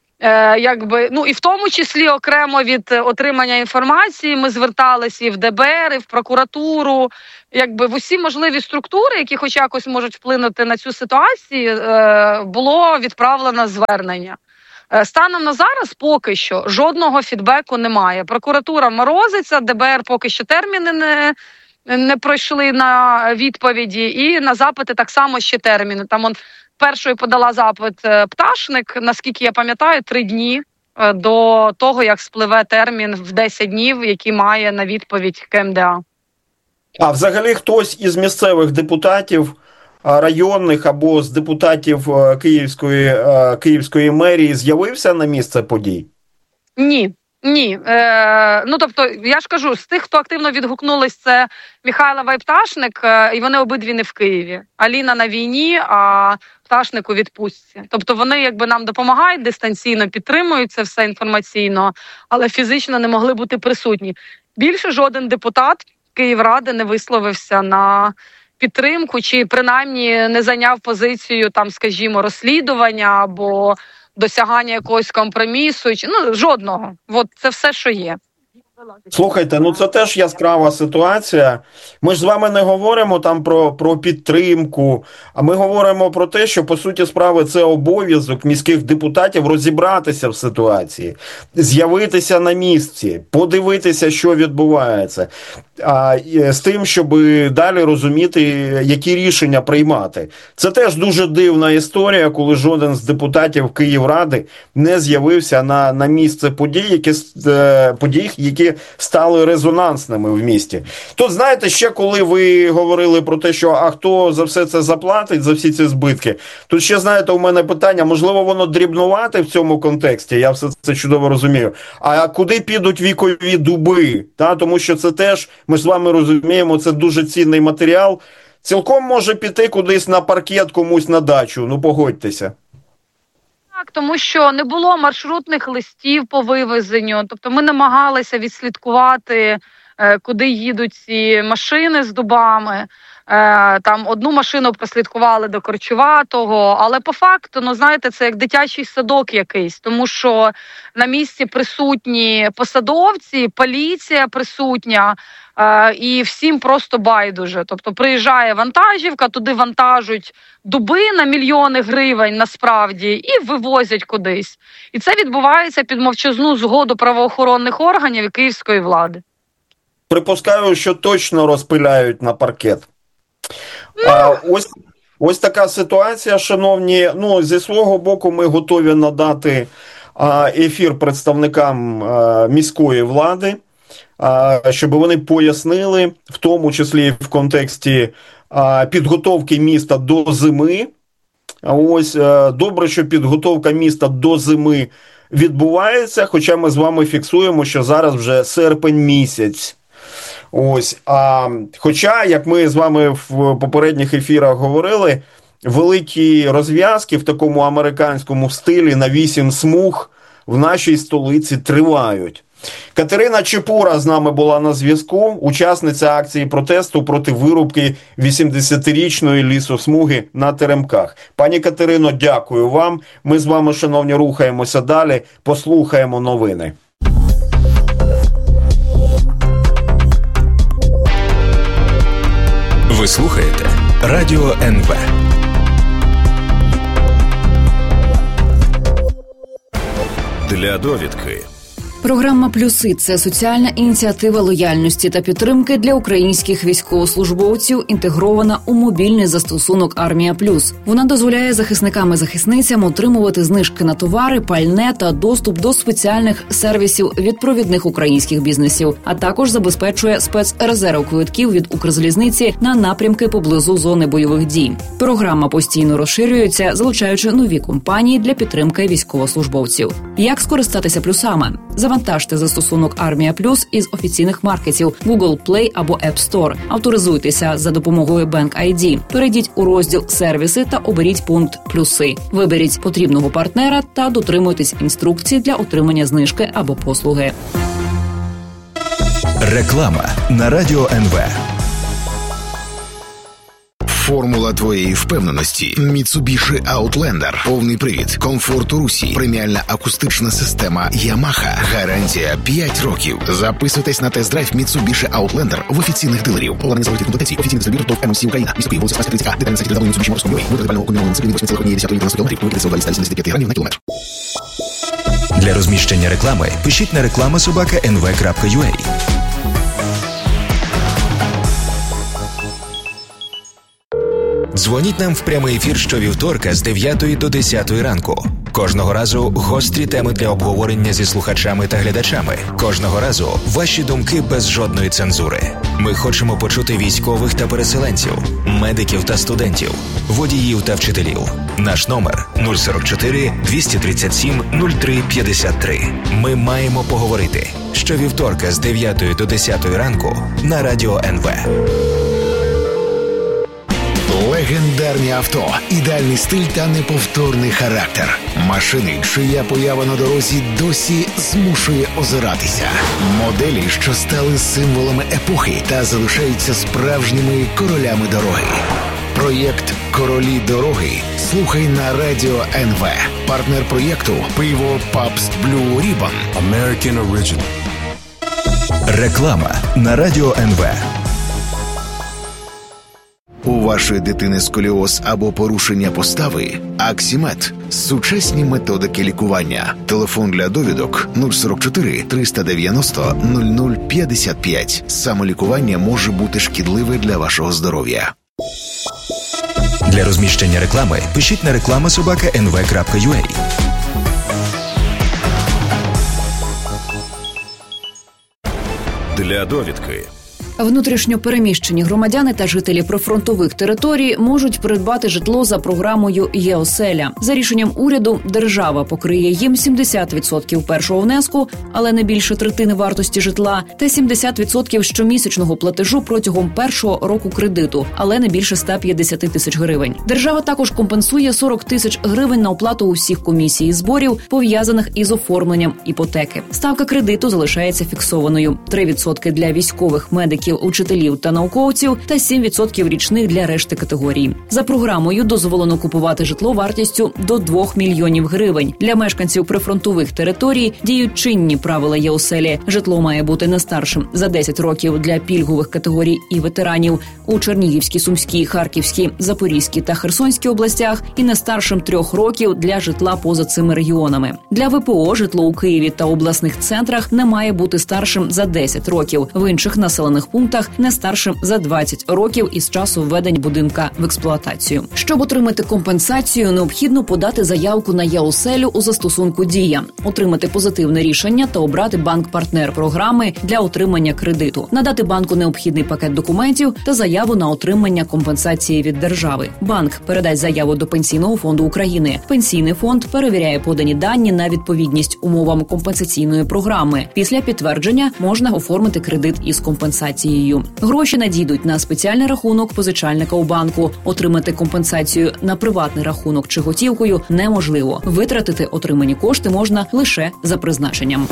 S7: І в тому числі окремо від отримання інформації ми зверталися і в ДБР, і в прокуратуру, в усі можливі структури, які хоч якось можуть вплинути на цю ситуацію, було відправлено звернення. Станом на зараз поки що жодного фідбеку немає. Прокуратура морозиться, ДБР поки що терміни не пройшли на відповіді, і на запити так само ще терміни. Там першою подала запит Пташник, наскільки я пам'ятаю, 3 дні до того, як спливе термін в 10 днів, який має на відповідь КМДА.
S2: А взагалі хтось із місцевих депутатів, районних або з депутатів Київської мерії з'явився на місце подій?
S7: Ні. Тобто, я ж кажу, з тих, хто активно відгукнулись, це Михайлова і Пташник, і вони обидві не в Києві. Аліна на війні, а Пташник у відпустці. Тобто вони нам допомагають, дистанційно підтримують це все інформаційно, але фізично не могли бути присутні. Більше жоден депутат Київради не висловився на підтримку, чи принаймні не зайняв позицію, розслідування або досягання якогось компромісу, жодного. Це все, що є.
S2: Слухайте, це теж яскрава ситуація. Ми ж з вами не говоримо там про підтримку, а ми говоримо про те, що, по суті справи, це обов'язок міських депутатів розібратися в ситуації, з'явитися на місці, подивитися, що відбувається, з тим, щоб далі розуміти, які рішення приймати. Це теж дуже дивна історія, коли жоден з депутатів Київради не з'явився на місце подій, які стали резонансними в місті. Тут, знаєте, ще коли ви говорили про те, що хто за все це заплатить, за всі ці збитки, тут ще, знаєте, у мене питання, можливо, воно дрібнувате в цьому контексті, я все це чудово розумію, а куди підуть вікові дуби? Тому що це теж, ми ж з вами розуміємо, це дуже цінний матеріал, цілком може піти кудись на паркет комусь на дачу, погодьтеся.
S7: Так, тому що не було маршрутних листів по вивезенню, тобто ми намагалися відслідкувати, куди їдуть ці машини з дубами. Там одну машину прослідкували до Корчуватого, але по факту, знаєте, це як дитячий садок якийсь, тому що на місці присутні посадовці, поліція присутня, і всім просто байдуже. Тобто приїжджає вантажівка, туди вантажуть дуби на мільйони гривень насправді і вивозять кудись. І це відбувається під мовчазну згоду правоохоронних органів і київської влади.
S2: Припускаю, що точно розпиляють на паркет. Ось така ситуація, шановні. Зі свого боку ми готові надати ефір представникам міської влади, щоб вони пояснили, в тому числі в контексті підготовки міста до зими. Добре, що підготовка міста до зими відбувається, хоча ми з вами фіксуємо, що зараз вже серпень місяць. Хоча, як ми з вами в попередніх ефірах говорили, великі розв'язки в такому американському стилі на 8 смуг в нашій столиці тривають. Катерина Чепура з нами була на зв'язку, учасниця акції протесту проти вирубки 80-річної лісосмуги на Теремках. Пані Катерино, дякую вам. Ми з вами, шановні, рухаємося далі, послухаємо новини.
S3: Ви слухаєте Радіо НВ. Для довідки.
S4: Програма «Плюси» – це соціальна ініціатива лояльності та підтримки для українських військовослужбовців, інтегрована у мобільний застосунок «Армія Плюс». Вона дозволяє захисникам і захисницям отримувати знижки на товари, пальне та доступ до спеціальних сервісів від провідних українських бізнесів, а також забезпечує спецрезерв квитків від Укрзалізниці на напрямки поблизу зони бойових дій. Програма постійно розширюється, залучаючи нові компанії для підтримки військовослужбовців. Як скористатися плюсами? Завантажте застосунок «Армія Плюс» із офіційних маркетів Google Play або App Store. Авторизуйтеся за допомогою Bank ID. Перейдіть у розділ «Сервіси» та оберіть пункт «Плюси». Виберіть потрібного партнера та дотримуйтесь інструкцій для отримання знижки або послуги.
S3: Реклама на Радіо НВ.
S6: Формула твоєї впевненості. Mitsubishi Outlander. Повний привід. Комфорт у русі. Преміальна акустична система Yamaha. Гарантія 5 років. Записуйтесь на тест-драйв Mitsubishi Outlander в офіційних дилерів. Поларний заводський комплектації. Офіційний дистриб'ютор ТОВ МС Україна. Місто Київ, вулиця Спаська, 30А. Детальна сайті www.mitsubishi.com.ua. Вибір детального комбінованого циклів 8,1 км. Викидайся у 2,75 грамів на кілометр.
S3: Для розміщення реклами пишіть на reklama@nv.ua. Дзвоніть нам в прямий ефір щовівторка з 9 до 10 ранку. Кожного разу гострі теми для обговорення зі слухачами та глядачами. Кожного разу ваші думки без жодної цензури. Ми хочемо почути військових та переселенців, медиків та студентів, водіїв та вчителів. Наш номер 044 237 03 53. Ми маємо поговорити. Щовівторка з 9 до 10 ранку на Радіо НВ.
S6: Легендарні авто, ідеальний стиль та неповторний характер. Машини, чия поява на дорозі досі змушує озиратися. Моделі, що стали символами епохи та залишаються справжніми королями дороги. Проєкт «Королі дороги» слухай на Радіо НВ. Партнер проєкту – пиво Pabst Blue Ribbon.
S8: American Original.
S3: Реклама на Радіо НВ.
S6: У вашої дитини сколіоз або порушення постави? Аксімед. Сучасні методики лікування. Телефон для довідок 044 390 0055. Самолікування може бути шкідливе для вашого здоров'я.
S3: Для розміщення реклами пишіть на reklama@nv.ua.
S8: Для довідки.
S4: Внутрішньо переміщені громадяни та жителі прифронтових територій можуть придбати житло за програмою «Є-оселя». За рішенням уряду, держава покриє їм 70% першого внеску, але не більше третини вартості житла, та 70% щомісячного платежу протягом першого року кредиту, але не більше 150 тисяч гривень. Держава також компенсує 40 тисяч гривень на оплату усіх комісій і зборів, пов'язаних із оформленням іпотеки. Ставка кредиту залишається фіксованою – 3% для військових, медиків, учителів та науковців та 7% річних для решти категорій. За програмою дозволено купувати житло вартістю до 2 мільйонів гривень. Для мешканців прифронтових територій діють чинні правила Є-оселі. Житло має бути не старшим за 10 років для пільгових категорій і ветеранів у Чернігівській, Сумській, Харківській, Запорізькій та Херсонській областях і не старшим 3 років для житла поза цими регіонами. Для ВПО житло у Києві та обласних центрах не має бути старшим за 10 років. В інших населених пунктах не старшим за 20 років із часу введення будинка в експлуатацію. Щоб отримати компенсацію, необхідно подати заявку на Є-оселю у застосунку «Дія», отримати позитивне рішення та обрати банк-партнер програми для отримання кредиту, надати банку необхідний пакет документів та заяву на отримання компенсації від держави. Банк передасть заяву до Пенсійного фонду України. Пенсійний фонд перевіряє подані дані на відповідність умовам компенсаційної програми. Після підтвердження можна оформити кредит із компенсацією. Гроші надійдуть на спеціальний рахунок позичальника у банку. Отримати компенсацію на приватний рахунок чи готівкою неможливо. Витратити отримані кошти можна лише за призначенням.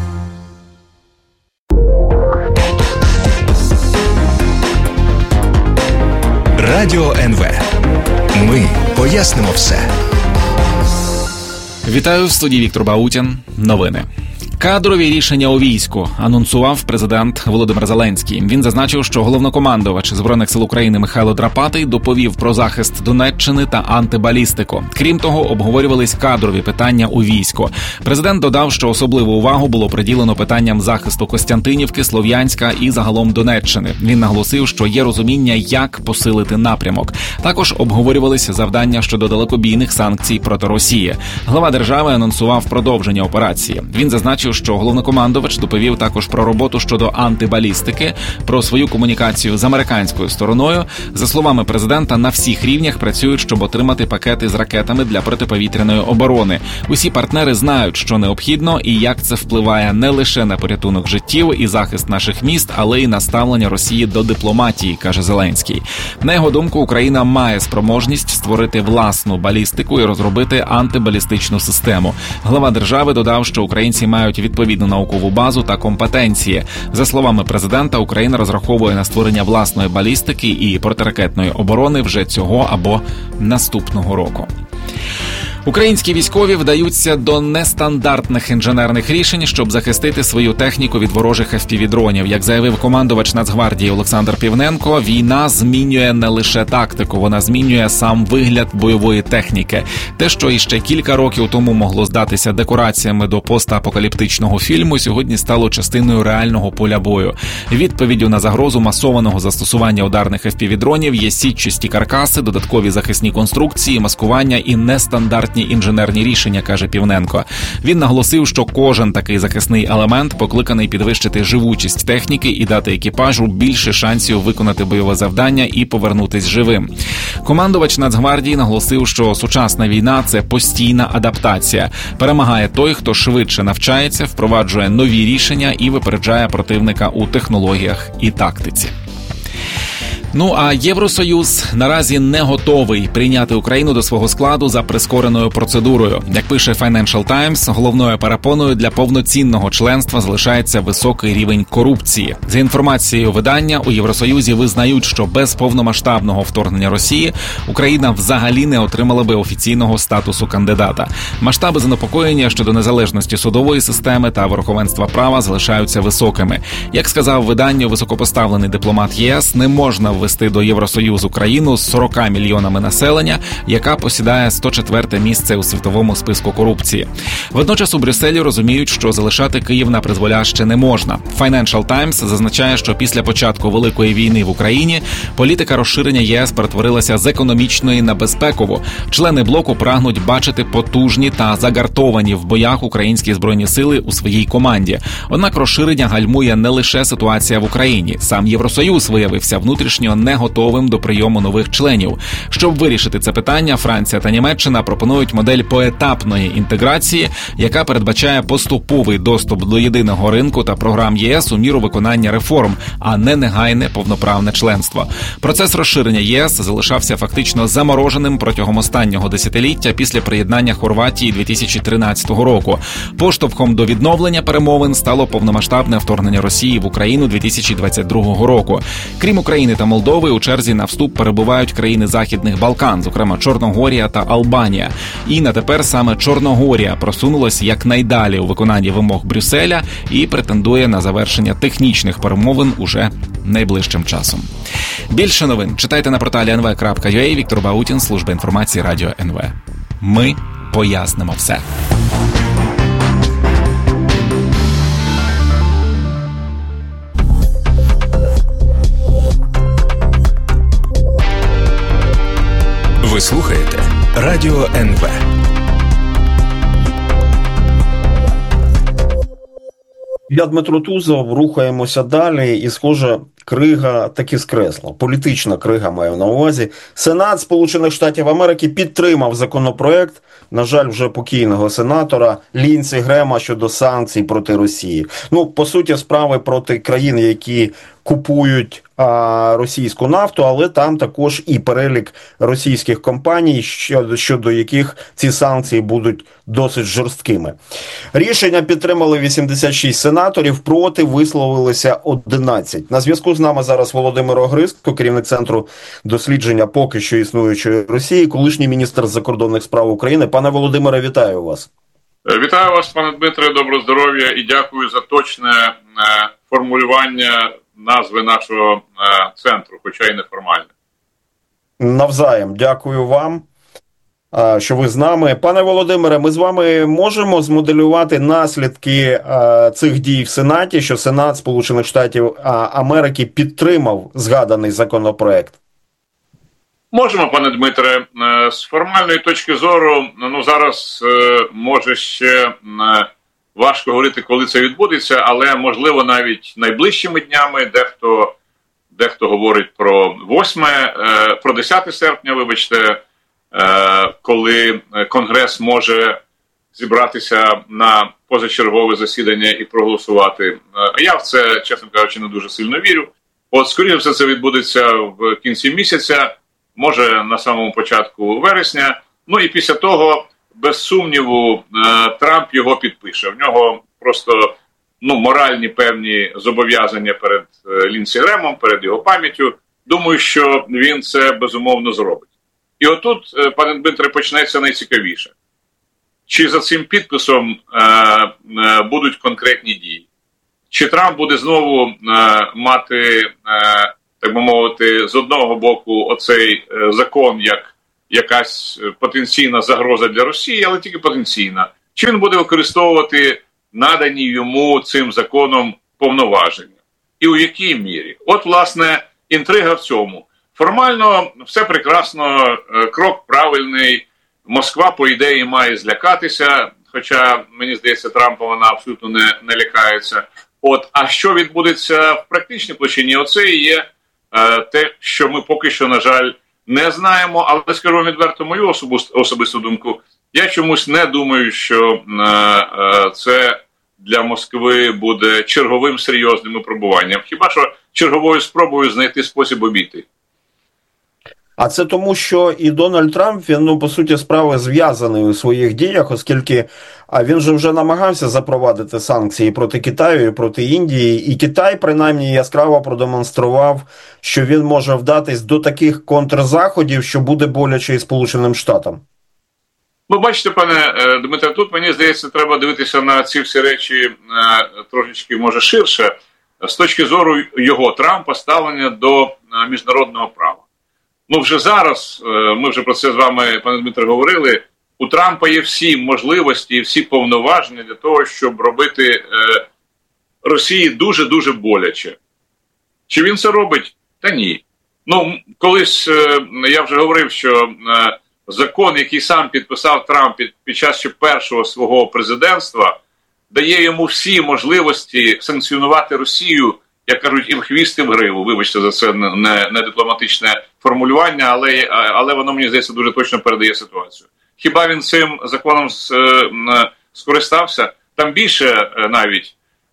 S3: Радіо НВ. Ми пояснимо все.
S5: Вітаю, в студії Віктор Баутін. Новини. Кадрові рішення у війську анонсував президент Володимир Зеленський. Він зазначив, що головнокомандувач Збройних сил України Михайло Драпатий доповів про захист Донеччини та антибалістику. Крім того, обговорювались кадрові питання у війську. Президент додав, що особливу увагу було приділено питанням захисту Костянтинівки, Слов'янська і загалом Донеччини. Він наголосив, що є розуміння, як посилити напрямок. Також обговорювалися завдання щодо далекобійних санкцій проти Росії. Глава держави анонсував продовження операції. Він зазначив, що головнокомандувач доповів також про роботу щодо антибалістики, про свою комунікацію з американською стороною. За словами президента, на всіх рівнях працюють, щоб отримати пакети з ракетами для протиповітряної оборони. Усі партнери знають, що необхідно і як це впливає не лише на порятунок життів і захист наших міст, але й на ставлення Росії до дипломатії, каже Зеленський. На його думку, Україна має спроможність створити власну балістику і розробити антибалістичну систему. Глава держави додав, що українці мають відповідну наукову базу та компетенції. За словами президента, Україна розраховує на створення власної балістики і протиракетної оборони вже цього або наступного року. Українські військові вдаються до нестандартних інженерних рішень, щоб захистити свою техніку від ворожих FPV-дронів. Як заявив командувач Нацгвардії Олександр Півненко, війна змінює не лише тактику, вона змінює сам вигляд бойової техніки. Те, що іще кілька років тому могло здатися декораціями до постапокаліптичного фільму, сьогодні стало частиною реального поля бою. Відповіддю на загрозу масованого застосування ударних FPV-дронів є сітчасті каркаси, додаткові захисні конструкції, маскування і нестандартні інженерні рішення, каже Півненко. Він наголосив, що кожен такий захисний елемент покликаний підвищити живучість техніки і дати екіпажу більше шансів виконати бойове завдання і повернутись живим. Командувач Нацгвардії наголосив, що сучасна війна – це постійна адаптація. Перемагає той, хто швидше навчається, впроваджує нові рішення і випереджає противника у технологіях і тактиці. А Євросоюз наразі не готовий прийняти Україну до свого складу за прискореною процедурою. Як пише Financial Times, головною перепоною для повноцінного членства залишається високий рівень корупції. За інформацією видання, у Євросоюзі визнають, що без повномасштабного вторгнення Росії Україна взагалі не отримала би офіційного статусу кандидата. Масштаби занепокоєння щодо незалежності судової системи та верховенства права залишаються високими. Як сказав виданню високопоставлений дипломат ЄС, не можна ввести до Євросоюзу країну з 40 мільйонами населення, яка посідає 104-те місце у світовому списку корупції. Водночас у Брюсселі розуміють, що залишати Київ на призволяще не можна. Financial Times зазначає, що після початку Великої війни в Україні політика розширення ЄС перетворилася з економічної на безпекову. Члени блоку прагнуть бачити потужні та загартовані в боях українські збройні сили у своїй команді. Однак розширення гальмує не лише ситуація в Україні. Сам Євросоюз виявився внутрішньо не готовим до прийому нових членів. Щоб вирішити це питання, Франція та Німеччина пропонують модель поетапної інтеграції, яка передбачає поступовий доступ до єдиного ринку та програм ЄС у міру виконання реформ, а не негайне повноправне членство. Процес розширення ЄС залишався фактично замороженим протягом останнього десятиліття після приєднання Хорватії 2013 року. Поштовхом до відновлення перемовин стало повномасштабне вторгнення Росії в Україну 2022 року. Крім України та Молдови, у черзі на вступ перебувають країни Західних Балкан, зокрема Чорногорія та Албанія. І на тепер саме Чорногорія просунулась якнайдалі у виконанні вимог Брюсселя і претендує на завершення технічних перемовин уже найближчим часом. Більше новин читайте на порталі nv.ua. Віктор Баутін, служба інформації Радіо НВ. Ми пояснимо все.
S3: Ви слухаєте Радіо НВ.
S2: Я Дмитро Тузов, рухаємося далі і, схоже, крига таки скресла. Політична крига маю на увазі. Сенат Сполучених Штатів Америки підтримав законопроект, на жаль, вже покійного сенатора Лінсі Грема щодо санкцій проти Росії. По суті, справи проти країн, які купують російську нафту, але там також і перелік російських компаній, щодо яких ці санкції будуть досить жорсткими. Рішення підтримали 86 сенаторів, проти висловилися 11. На зв'язку з нами зараз Володимир Огризко, керівник Центру дослідження поки що існуючої Росії, колишній міністр закордонних справ України. Пане Володимире, вітаю вас.
S8: Вітаю вас, пане Дмитре, доброго здоров'я і дякую за точне формулювання назви нашого центру, хоча й неформальне.
S2: Навзаєм, дякую вам, що ви з нами. Пане Володимире, ми з вами можемо змоделювати наслідки цих дій в Сенаті, що Сенат Сполучених Штатів Америки підтримав згаданий законопроект?
S8: Можемо, пане Дмитре. З формальної точки зору, зараз може ще важко говорити, коли це відбудеться, але можливо навіть найближчими днями, дехто говорить про 10 серпня, вибачте, коли Конгрес може зібратися на позачергове засідання і проголосувати. Я в це, чесно кажучи, не дуже сильно вірю. Скоріше все, це відбудеться в кінці місяця, може на самому початку вересня. І після того, без сумніву, Трамп його підпише. В нього просто моральні певні зобов'язання перед Лінсі Гремом, перед його пам'яттю. Думаю, що він це безумовно зробить. І отут, пане Дмитре, почнеться найцікавіше. Чи за цим підписом будуть конкретні дії? Чи Трамп буде знову мати, так би мовити, з одного боку оцей закон як якась потенційна загроза для Росії, але тільки потенційна? Чи він буде використовувати надані йому цим законом повноваження? І у якій мірі? От, власне, інтрига в цьому. Формально все прекрасно, крок правильний, Москва, по ідеї, має злякатися, хоча, мені здається, Трампа вона абсолютно не лякається. А що відбудеться в практичній площині? Оце і є те, що ми поки що, на жаль, не знаємо, але скажу вам відверто мою особисту думку, я чомусь не думаю, що це для Москви буде черговим серйозним випробуванням. Хіба що черговою спробою знайти спосіб обійти.
S2: А це тому, що і Дональд Трамп, він, по суті справи, зв'язаний у своїх діях, оскільки він же вже намагався запровадити санкції проти Китаю і проти Індії, і Китай, принаймні, яскраво продемонстрував, що він може вдатись до таких контрзаходів, що буде боляче і Сполученим Штатам.
S8: Бачите, пане Дмитре, тут, мені здається, треба дивитися на ці всі речі трошечки, може, ширше, з точки зору його, Трампа, ставлення до міжнародного права. Вже зараз, ми вже про це з вами, пане Дмитре, говорили, у Трампа є всі можливості і всі повноваження для того, щоб робити Росії дуже-дуже боляче. Чи він це робить? Та ні. Колись я вже говорив, що закон, який сам підписав Трамп під час ще першого свого президентства, дає йому всі можливості санкціонувати Росію, як кажуть, і в хвіст, і в гриву. Вибачте за це не дипломатичне формулювання, але воно, мені здається, дуже точно передає ситуацію. Хіба він цим законом скористався? Там більше навіть.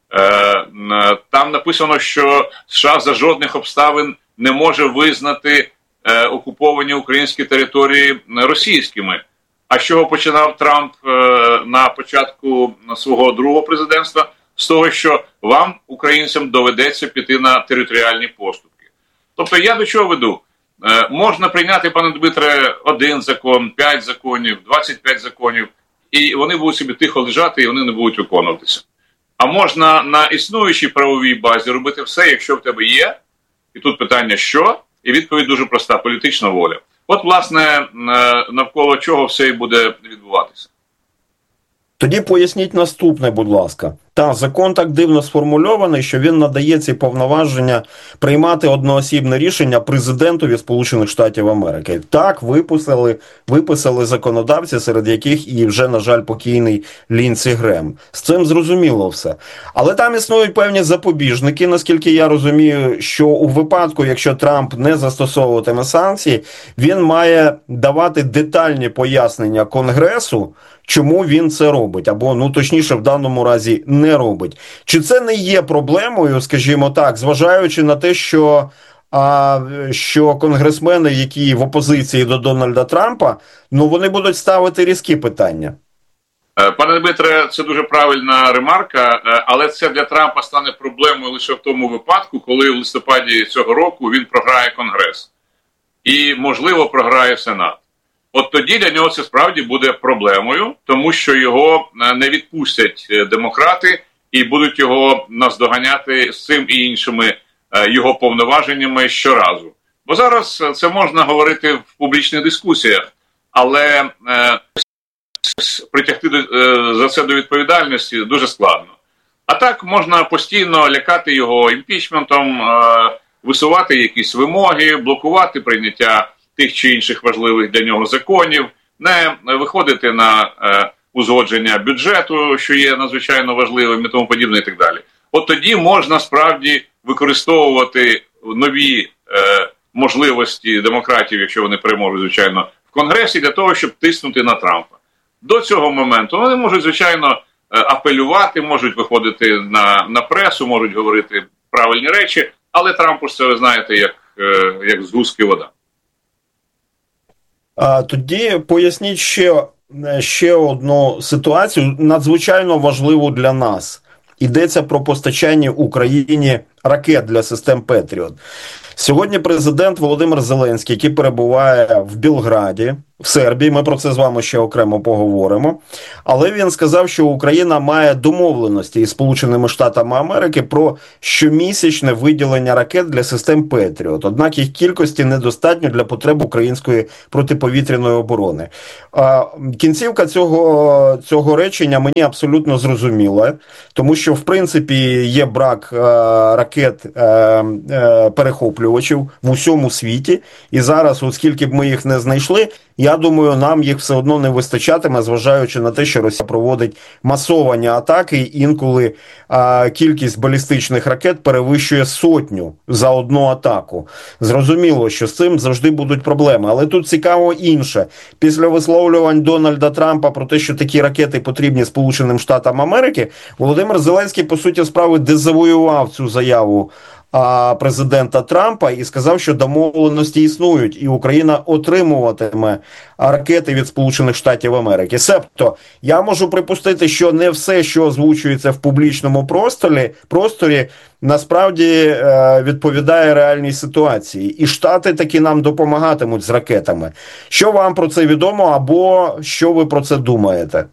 S8: Там написано, що США за жодних обставин не може визнати окуповані українські території російськими. А з чого починав Трамп на початку свого другого президентства? З того, що вам, українцям, доведеться піти на територіальні поступки. Тобто я до чого веду? Можна прийняти, пане Дмитре, 1 закон, 5 законів, 25 законів, і вони будуть собі тихо лежати, і вони не будуть виконуватися. А можна на існуючій правовій базі робити все, якщо в тебе є, і тут питання що, і відповідь дуже проста – політична воля. От, власне, навколо чого все і буде відбуватися.
S2: Тоді поясніть наступне, будь ласка. Закон так дивно сформульований, що він надає ці повноваження приймати одноосібне рішення президентові Сполучених Штатів Америки. Так, виписали законодавці, серед яких і вже, на жаль, покійний Лінсі Грем. З цим зрозуміло все. Але там існують певні запобіжники, наскільки я розумію, що у випадку, якщо Трамп не застосовуватиме санкції, він має давати детальні пояснення Конгресу, чому він це робить, або, точніше, в даному разі не робить. Чи це не є проблемою, скажімо так, зважаючи на те, що конгресмени, які в опозиції до Дональда Трампа, вони будуть ставити різкі питання?
S8: Пане Дмитре, це дуже правильна ремарка, але це для Трампа стане проблемою лише в тому випадку, коли в листопаді цього року він програє Конгрес. І, можливо, програє Сенат. от тоді для нього це справді буде проблемою, тому що його не відпустять демократи і будуть його наздоганяти з цим і іншими його повноваженнями щоразу. Бо зараз це можна говорити в публічних дискусіях, але притягти за це до відповідальності дуже складно. А так можна постійно лякати його імпічментом, висувати якісь вимоги, блокувати прийняття тих чи інших важливих для нього законів, не виходити на узгодження бюджету, що є надзвичайно важливим і тому подібне і так далі. От тоді можна справді використовувати нові можливості демократів, якщо вони переможуть, звичайно, в Конгресі, для того, щоб тиснути на Трампа. До цього моменту вони можуть, звичайно, апелювати, можуть виходити на пресу, можуть говорити правильні речі, але Трампу ж це, ви знаєте, як з гуски вода.
S2: Тоді поясніть ще одну ситуацію, надзвичайно важливу для нас. Йдеться про постачання Україні ракет для систем Петріот. Сьогодні президент Володимир Зеленський, який перебуває в Білграді, в Сербії, ми про це з вами ще окремо поговоримо, але він сказав, що Україна має домовленості із Сполученими Штатами Америки про щомісячне виділення ракет для систем Петріот. Однак їх кількості недостатньо для потреб української протиповітряної оборони. Кінцівка цього речення мені абсолютно зрозуміла, тому що, в принципі, є брак ракет перехоплювачів в усьому світі, і зараз, оскільки б ми їх не знайшли, я думаю, нам їх все одно не вистачатиме, зважаючи на те, що Росія проводить масовані атаки, інколи кількість балістичних ракет перевищує 100 за одну атаку. Зрозуміло, що з цим завжди будуть проблеми. Але тут цікаво інше. Після висловлювань Дональда Трампа про те, що такі ракети потрібні Сполученим Штатам Америки, Володимир Зеленський, по суті справи, дезавоював цю заяву президента Трампа і сказав, що домовленості існують, і Україна отримуватиме ракети від Сполучених Штатів Америки. Себто, я можу припустити, що не все, що озвучується в публічному просторі, насправді відповідає реальній ситуації. І Штати таки нам допомагатимуть з ракетами. Що вам про це відомо, або що ви про це думаєте?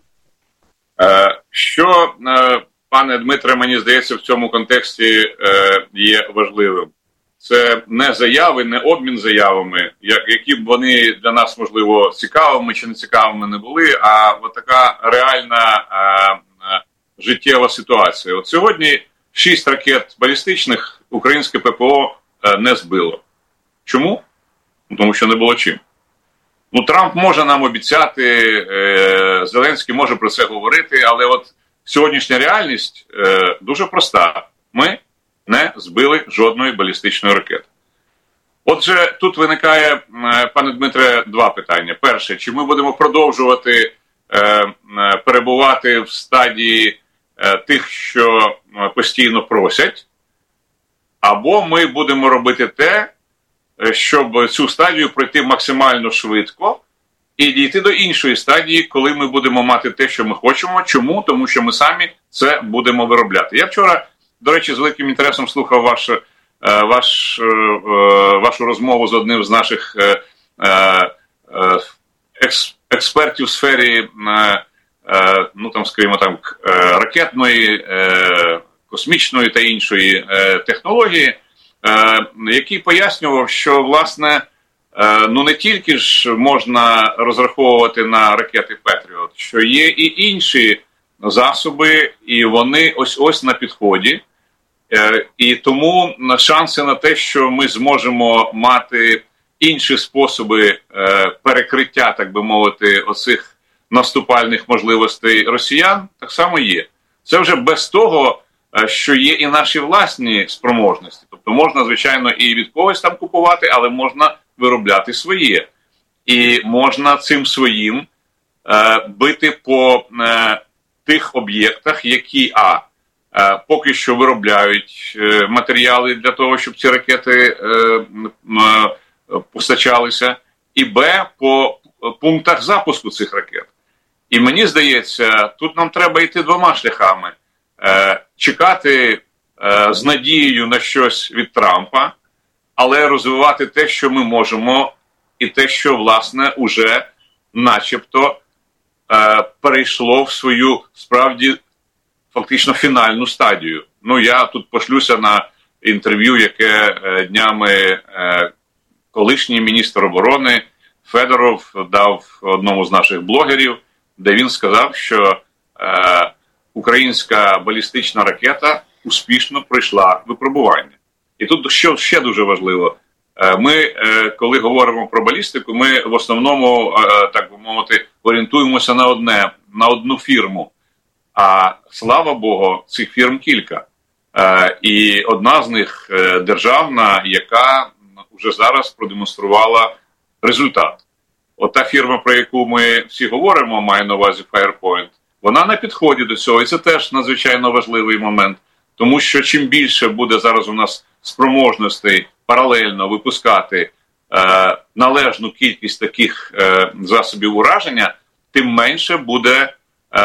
S8: Пане Дмитре, мені здається, в цьому контексті є важливим. Це не заяви, не обмін заявами, які б вони для нас, можливо, цікавими чи не цікавими не були, а от така реальна життєва ситуація. От сьогодні 6 ракет балістичних українське ППО не збило. Чому? Тому що не було чим. Трамп може нам обіцяти, Зеленський може про це говорити, але от сьогоднішня реальність дуже проста. Ми не збили жодної балістичної ракети. Отже, тут виникає, пане Дмитре, 2 питання. Перше, чи ми будемо продовжувати перебувати в стадії тих, що постійно просять, або ми будемо робити те, щоб цю стадію пройти максимально швидко, і дійти до іншої стадії, коли ми будемо мати те, що ми хочемо. Чому? Тому що ми самі це будемо виробляти. Я вчора, до речі, з великим інтересом слухав вашу розмову з одним з наших експертів в сфері, ракетної, космічної та іншої технології, який пояснював, що, власне, не тільки ж можна розраховувати на ракети Петріот, що є і інші засоби, і вони ось на підході. І тому шанси на те, що ми зможемо мати інші способи перекриття, так би мовити, оцих наступальних можливостей росіян, так само є. Це вже без того, що є і наші власні спроможності. Тобто можна, звичайно, і від когось там купувати, але можна виробляти своє. І можна цим своїм бити по тих об'єктах, які поки що виробляють матеріали для того, щоб ці ракети постачалися, і по пунктах запуску цих ракет. І мені здається, тут нам треба йти 2 шляхами. Чекати з надією на щось від Трампа, але розвивати те, що ми можемо, і те, що, власне, уже начебто перейшло в свою справді фактично фінальну стадію. Ну, я тут пошлюся на інтерв'ю, яке днями колишній міністр оборони Федоров дав одному з наших блогерів, де він сказав, що українська балістична ракета успішно пройшла випробування. І тут, що ще дуже важливо, ми, коли говоримо про балістику, ми в основному, так би мовити, орієнтуємося на одну фірму. А слава Богу, цих фірм кілька. І одна з них державна, яка вже зараз продемонструвала результат. От та фірма, про яку ми всі говоримо, має на увазі Firepoint, вона на підході до цього. І це теж надзвичайно важливий момент. Тому що чим більше буде зараз у нас спроможностей паралельно випускати належну кількість таких засобів ураження, тим менше буде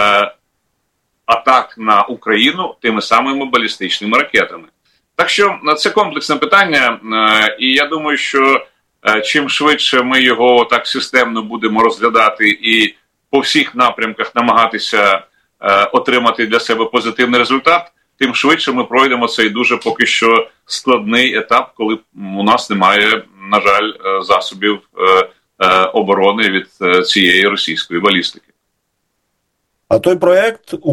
S8: атак на Україну тими самими балістичними ракетами. Так що це комплексне питання, і я думаю, що чим швидше ми його так системно будемо розглядати і по всіх напрямках намагатися отримати для себе позитивний результат, тим швидше ми пройдемо цей дуже поки що складний етап, коли у нас немає, на жаль, засобів оборони від цієї російської балістики.
S2: А той проект